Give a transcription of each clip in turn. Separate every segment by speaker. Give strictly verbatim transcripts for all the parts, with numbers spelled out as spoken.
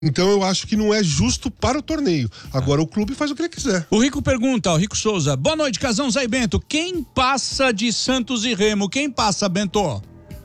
Speaker 1: Então eu acho que não é justo para o torneio. Agora o clube faz o que ele quiser.
Speaker 2: O Rico pergunta, o Rico Souza, boa noite, Casão, Zé e Bento, quem passa de Santos e Remo? Quem passa, Bento?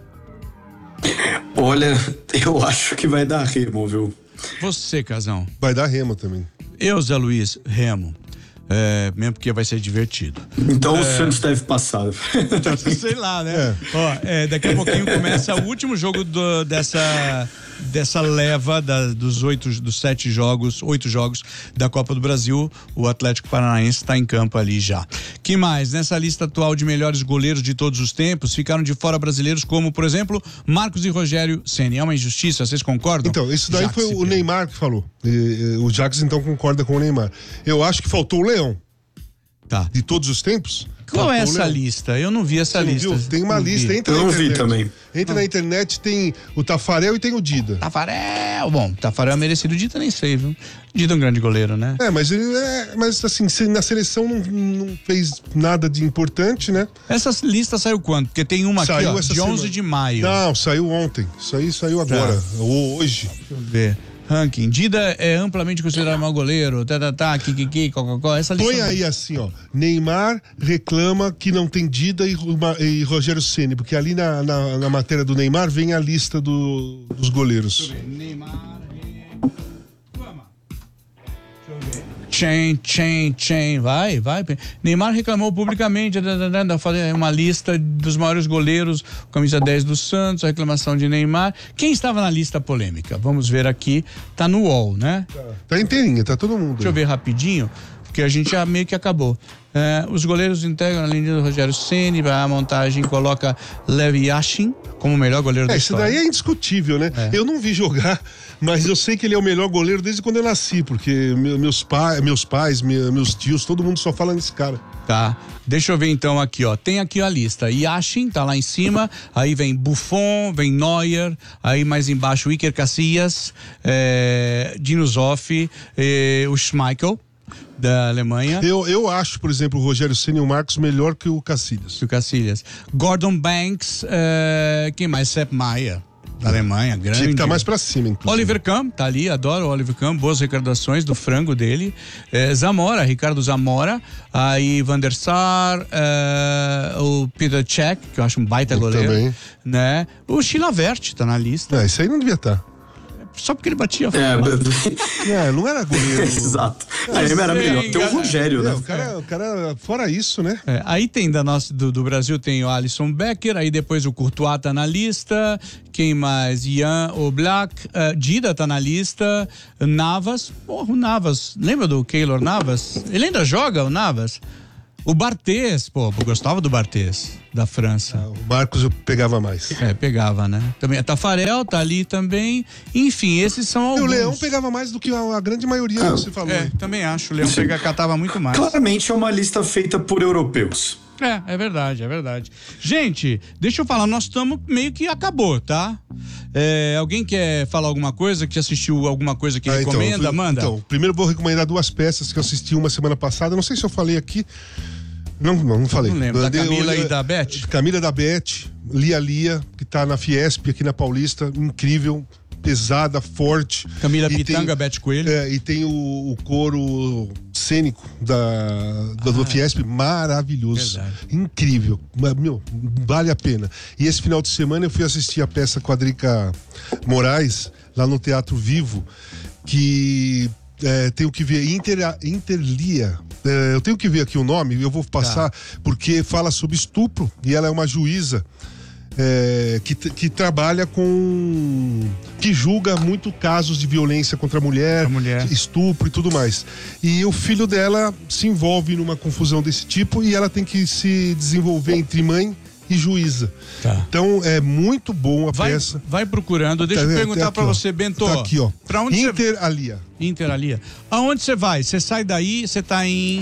Speaker 3: Olha, eu acho que vai dar Remo, viu?
Speaker 2: Você, Casão?
Speaker 1: Vai dar Remo também.
Speaker 2: Eu, Zé Luiz, Remo. É, mesmo porque vai ser divertido.
Speaker 3: Então
Speaker 2: é...
Speaker 3: o Santos deve passar.
Speaker 2: Sei lá, né? É. Ó, é, daqui a pouquinho começa o último jogo do, dessa, dessa leva da, dos oito, dos sete jogos, oito jogos da Copa do Brasil. O Atlético Paranaense está em campo ali já. Que mais? Nessa lista atual de melhores goleiros de todos os tempos, ficaram de fora brasileiros como, por exemplo, Marcos e Rogério Ceni. É uma injustiça, vocês concordam?
Speaker 1: Então, isso daí foi o Neymar que falou. E, e, o Jacques então concorda com o Neymar. Eu acho que faltou o Leão.
Speaker 2: Tá.
Speaker 1: De todos os tempos.
Speaker 2: Qual é essa lista? Eu não vi essa
Speaker 1: Você
Speaker 2: lista.
Speaker 1: Não viu? Tem uma
Speaker 2: não
Speaker 1: lista,
Speaker 2: vi.
Speaker 1: entra
Speaker 3: eu
Speaker 1: na
Speaker 3: não
Speaker 1: internet.
Speaker 3: vi também.
Speaker 1: Entra ah. na internet, tem o Tafarel e tem o Dida.
Speaker 2: Tafarel, bom, Tafarel é merecido, o Dida nem sei, viu? Dida é um grande goleiro, né?
Speaker 1: É, mas ele é, mas assim, na seleção não, não fez nada de importante, né?
Speaker 2: Essa lista saiu quando? Porque tem uma
Speaker 1: saiu
Speaker 2: aqui, ó,
Speaker 1: essa
Speaker 2: de onze
Speaker 1: semana.
Speaker 2: de maio.
Speaker 1: Não, saiu ontem. Isso aí saiu agora,
Speaker 2: tá.
Speaker 1: ou hoje.
Speaker 2: Deixa eu ver. Ranking. Dida é amplamente considerado mau goleiro. Tá, tá, tá, kikiki, cococó. Essa lista.
Speaker 1: Põe aí assim, ó. Neymar reclama que não tem Dida e, e Rogério Ceni, porque ali na, na, na matéria do Neymar vem a lista do, dos goleiros.
Speaker 2: Neymar reclama. Deixa eu ver. Chain, chain, chain. Vai, vai. Neymar reclamou publicamente, fazer uma lista dos maiores goleiros, camisa dez do Santos, a reclamação de Neymar. Quem estava na lista polêmica? Vamos ver aqui. Tá no U O L, né?
Speaker 1: Tá, tá inteirinha, tá todo mundo.
Speaker 2: Deixa eu ver rapidinho, porque a gente já meio que acabou. É, os goleiros integram a linha do Rogério Ceni, a montagem coloca Lev Yashin como o melhor goleiro
Speaker 1: é,
Speaker 2: da
Speaker 1: história. Isso daí é indiscutível, né? É. Eu não vi jogar, mas eu sei que ele é o melhor goleiro desde quando eu nasci, porque meus, pa, meus pais, meus tios, todo mundo só fala nesse cara.
Speaker 2: Tá, deixa eu ver então aqui, ó. Tem aqui a lista. Yashin tá lá em cima, aí vem Buffon, vem Neuer, aí mais embaixo Iker Casillas, é, Dino Zoff, é, o Schmeichel da Alemanha.
Speaker 1: Eu, eu acho, por exemplo, o Rogério Ceni e o Marcos melhor que o Casillas.
Speaker 2: Que o Casillas. Gordon Banks, é, quem mais? Sepp Maier, da Alemanha, grande.
Speaker 1: Tinha que estar mais pra cima, inclusive.
Speaker 2: Oliver Kahn, tá ali, adoro o Oliver Kahn, boas recordações do frango dele. É, Zamora, Ricardo Zamora, aí Van der Sar, é, o Peter Cech, que eu acho um baita eu goleiro. Também. Né? O Chilavert tá na lista.
Speaker 1: É, isso aí não devia estar.
Speaker 2: Só porque ele batia
Speaker 3: é,
Speaker 1: é, não era goleiro.
Speaker 3: Exato. Aí era melhor. Tem o Rogério, né?
Speaker 1: É, o, cara, o cara, fora isso, né?
Speaker 2: É, aí tem da nossa, do, do Brasil tem o Alisson Becker, aí depois o Courtois tá na lista, quem mais? Ian Oblak, uh, Dida tá na lista, Navas, porra, o Navas, lembra do Keylor Navas? Ele ainda joga, o Navas? O Barthez, pô, eu gostava do Barthez, da França.
Speaker 1: Ah, o Marcos eu pegava mais.
Speaker 2: É, pegava, né? Também, a Tafarel tá ali também. Enfim, esses são alguns.
Speaker 1: E o Leão pegava mais do que a, a grande maioria, ah, que você falou.
Speaker 2: É, também acho. O Leão pega, catava muito mais.
Speaker 3: Claramente é uma lista feita por europeus.
Speaker 2: É, é verdade, é verdade. Gente, deixa eu falar, nós estamos meio que acabou, tá? É, alguém quer falar alguma coisa, que assistiu alguma coisa que ah, recomenda,
Speaker 1: então,
Speaker 2: manda?
Speaker 1: Então, primeiro vou recomendar duas peças que eu assisti uma semana passada, não sei se eu falei aqui. Não, não, não falei.
Speaker 2: Não lembro, da Camila eu, eu, e da Beth?
Speaker 1: Camila da Beth, Lia Lia, que tá na Fiesp aqui na Paulista, incrível, pesada, forte.
Speaker 2: Camila e Pitanga, tem, Beth Coelho.
Speaker 1: É, e tem o, o coro cênico da, da, ah, do Fiesp, maravilhoso. Verdade. Incrível. Meu, vale a pena. E esse final de semana eu fui assistir a peça Quadrica Moraes, lá no Teatro Vivo, que é, tenho que ver, Inter, Interlia. É, eu tenho que ver aqui o nome, eu vou passar, tá. Porque fala sobre estupro, e ela é uma juíza é, que, que trabalha com... que julga muito casos de violência contra a mulher, a mulher, estupro e tudo mais. E o filho dela se envolve numa confusão desse tipo e ela tem que se desenvolver entre mãe e juíza. Tá. Então é muito bom a
Speaker 2: vai,
Speaker 1: peça.
Speaker 2: Vai procurando. Deixa tá, eu perguntar para você, Bento.
Speaker 1: Tá aqui, ó.
Speaker 2: Pra onde
Speaker 1: Interalia.
Speaker 2: Você... Interalia. Aonde você vai? Você sai daí, você tá em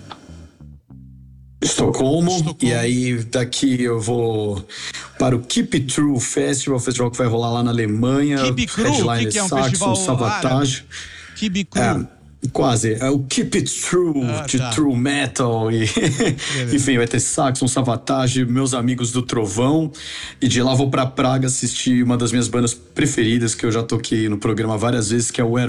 Speaker 3: Estocolmo, Estocolmo, e aí daqui eu vou para o Keep It True Festival, festival que vai rolar lá na Alemanha.
Speaker 2: Keep It True, que, que é um
Speaker 3: Saxon,
Speaker 2: festival
Speaker 3: Savatage.
Speaker 2: Keep It True. É,
Speaker 3: Quase. É o Keep It True,
Speaker 2: ah,
Speaker 3: de
Speaker 2: tá.
Speaker 3: True Metal. E enfim, vai ter Saxon, Savatage, meus amigos do Trovão. E de lá vou pra Praga assistir uma das minhas bandas preferidas, que eu já toquei no programa várias vezes, que é o